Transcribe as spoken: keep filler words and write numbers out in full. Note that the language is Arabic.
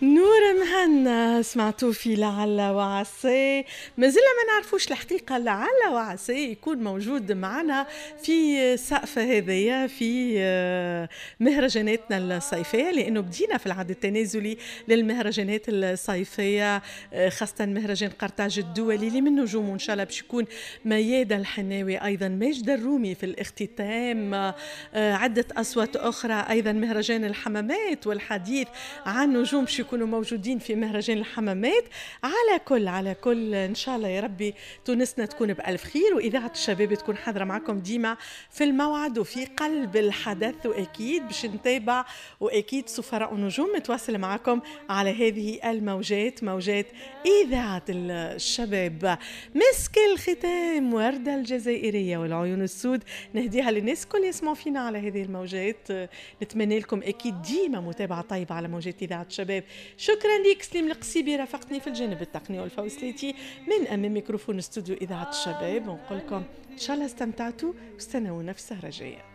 نور مهنا سمعتوا في لعل وعسى. ما زلنا ما نعرفوش الحقيقة لعل وعسى يكون موجود معنا في سقف هذايا في مهرجاناتنا الصيفية، لأنه بدينا في العد التنازلي للمهرجانات الصيفية، خاصة مهرجان قرطاج الدولي اللي من نجوم وإن شاء الله باش يكون ميادة الحناوي أيضا ماجد الرومي في الاختتام، عدة أصوات أخرى، أيضا مهرجان الحمامات والحديث عن نجوم باش يكونوا موجودين في مهرجان الحمامات. على كل على كل إن شاء الله يا ربي تونسنا تكون بألف خير، وإذاعة الشباب تكون حاضرة معكم ديما في الموعد وفي قلب الحدث، وأكيد باش نتابع، وأكيد سفراء النجوم متواصل معكم على هذه الموجات، موجات إذاعة الشباب. مسك الختام وردة الجزائرية والعيون السود نهديها للناس كل يسمعوا فينا على هذه الموجات. نتمنى لكم أكيد ديما متابعة طيبة على موجات إذاعة الشباب. شكرا ليك سليم القصيبي رافقتني في الجانب التقني والفوسليتي من أمام ميكروفون استوديو إذاعة الشباب، ونقول لكم إن شاء الله استمتعتوا واستنونا في السهرة الجاية.